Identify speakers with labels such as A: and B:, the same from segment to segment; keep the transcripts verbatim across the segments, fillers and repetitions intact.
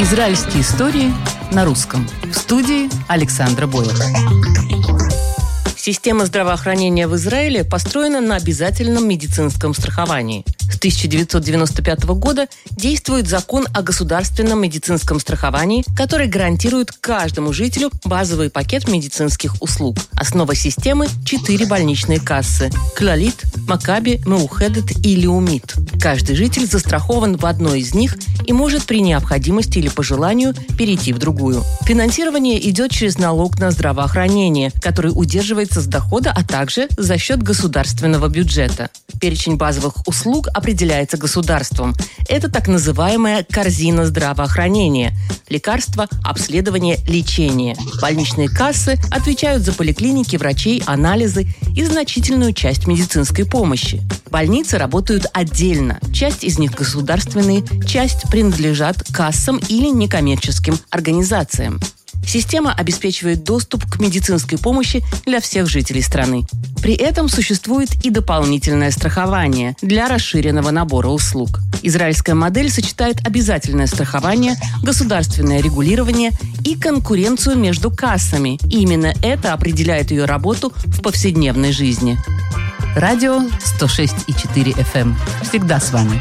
A: Израильские истории на русском. В студии Александра Бойлер. Система здравоохранения в Израиле построена на обязательном медицинском страховании. С тысяча девятьсот девяносто пятого года действует закон о государственном медицинском страховании, который гарантирует каждому жителю базовый пакет медицинских услуг. Основа системы – четыре больничные кассы – Клалит, Макаби, Меухедет и Леумит. Каждый житель застрахован в одной из них и может при необходимости или по желанию перейти в другую. Финансирование идет через налог на здравоохранение, который удерживается с дохода, а также за счет государственного бюджета. Перечень базовых услуг определяется государством. Это так называемая корзина здравоохранения – лекарства, обследование, лечение. Больничные кассы отвечают за поликлиники, врачей, анализы и значительную часть медицинской помощи. Больницы работают отдельно. Часть из них государственные, часть принадлежат кассам или некоммерческим организациям. Система обеспечивает доступ к медицинской помощи для всех жителей страны. При этом существует и дополнительное страхование для расширенного набора услуг. Израильская модель сочетает обязательное страхование, государственное регулирование и конкуренцию между кассами. И именно это определяет ее работу в повседневной жизни. Радио сто шесть и четыре эф эм. Всегда с вами.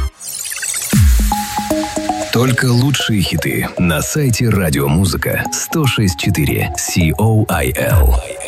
B: Только лучшие хиты на сайте радиомузыка сто шесть и четыре си о ай эл.